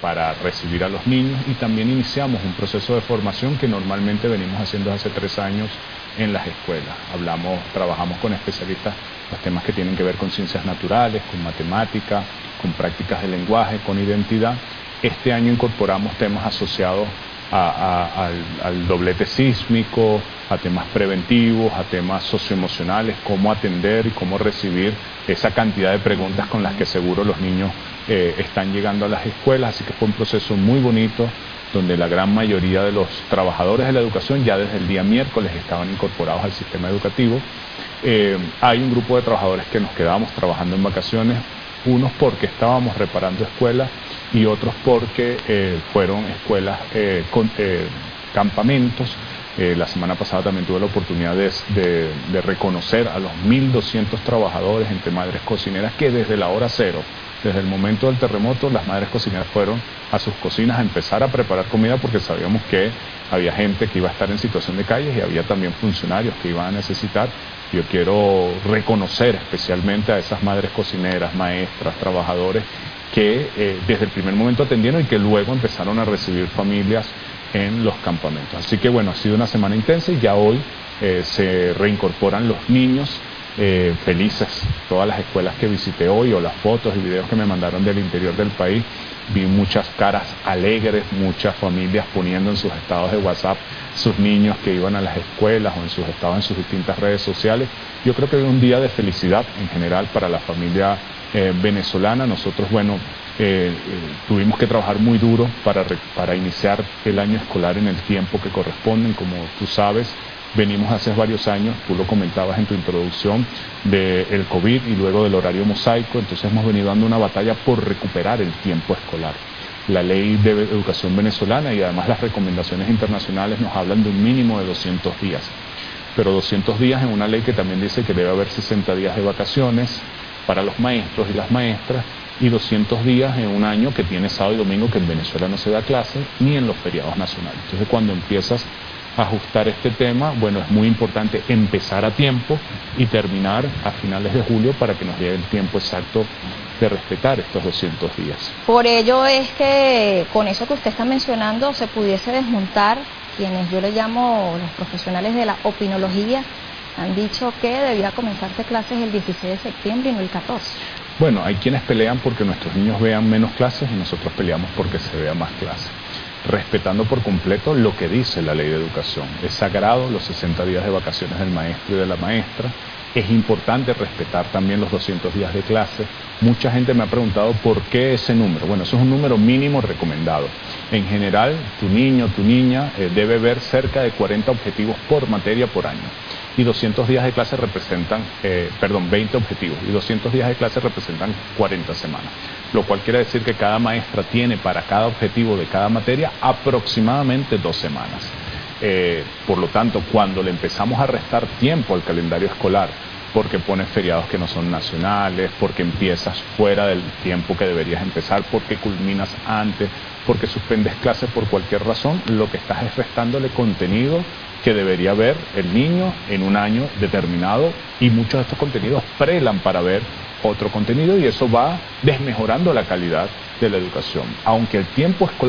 para recibir a los niños, y también iniciamos un proceso de formación que normalmente venimos haciendo hace 3 años en las escuelas. Trabajamos con especialistas los temas que tienen que ver con ciencias naturales, con matemática, con prácticas de lenguaje, con identidad. Este año incorporamos temas asociados al doblete sísmico, a temas preventivos, a temas socioemocionales, cómo atender y cómo recibir esa cantidad de preguntas con las que seguro los niños están llegando a las escuelas. Así que fue un proceso muy bonito, donde la gran mayoría de los trabajadores de la educación ya desde el día miércoles estaban incorporados al sistema educativo. Hay un grupo de trabajadores que nos quedábamos trabajando en vacaciones, unos porque estábamos reparando escuelas y otros porque fueron escuelas con campamentos. La semana pasada también tuve la oportunidad de reconocer a los 1.200 trabajadores entre madres cocineras que desde la hora cero, desde el momento del terremoto, las madres cocineras fueron a sus cocinas a empezar a preparar comida, porque sabíamos que había gente que iba a estar en situación de calle y había también funcionarios que iban a necesitar. Yo quiero reconocer especialmente a esas madres cocineras, maestras, trabajadores que desde el primer momento atendieron y que luego empezaron a recibir familias en los campamentos. Así que bueno, ha sido una semana intensa y ya hoy se reincorporan los niños felices. Todas las escuelas que visité hoy, o las fotos y videos que me mandaron del interior del país, vi muchas caras alegres, muchas familias poniendo en sus estados de WhatsApp sus niños que iban a las escuelas, o en sus estados en sus distintas redes sociales. Yo creo que es un día de felicidad en general para la familia venezolana. Nosotros, bueno, tuvimos que trabajar muy duro para iniciar el año escolar en el tiempo que corresponden. Como tú sabes, venimos hace varios años, tú lo comentabas en tu introducción, del COVID y luego del horario mosaico. Entonces hemos venido dando una batalla por recuperar el tiempo escolar. La ley de educación venezolana y además las recomendaciones internacionales nos hablan de un mínimo de 200 días. Pero 200 días en una ley que también dice que debe haber 60 días de vacaciones para los maestros y las maestras, y 200 días en un año que tiene sábado y domingo, que en Venezuela no se da clase, ni en los feriados nacionales. Entonces, cuando empiezas a ajustar este tema, bueno, es muy importante empezar a tiempo y terminar a finales de julio para que nos llegue el tiempo exacto de respetar estos 200 días. Por ello es que con eso que usted está mencionando se pudiese desmontar quienes yo le llamo los profesionales de la opinología. Han dicho que debía comenzarse clases el 16 de septiembre y no el 14. Bueno, hay quienes pelean porque nuestros niños vean menos clases y nosotros peleamos porque se vea más clases, respetando por completo lo que dice la ley de educación. Es sagrado los 60 días de vacaciones del maestro y de la maestra. Es importante respetar también los 200 días de clase. Mucha gente me ha preguntado por qué ese número. Bueno, eso es un número mínimo recomendado. En general, tu niño, tu niña debe ver cerca de 40 objetivos por materia por año. Y 200 días de clase representan, 20 objetivos. Y 200 días de clase representan 40 semanas. Lo cual quiere decir que cada maestra tiene para cada objetivo de cada materia aproximadamente 2 semanas. Por lo tanto, cuando le empezamos a restar tiempo al calendario escolar, porque pones feriados que no son nacionales, porque empiezas fuera del tiempo que deberías empezar, porque culminas antes, porque suspendes clases por cualquier razón, lo que estás es restándole contenido que debería ver el niño en un año determinado, y muchos de estos contenidos prelan para ver otro contenido, y eso va desmejorando la calidad de la educación. Aunque el tiempo escolar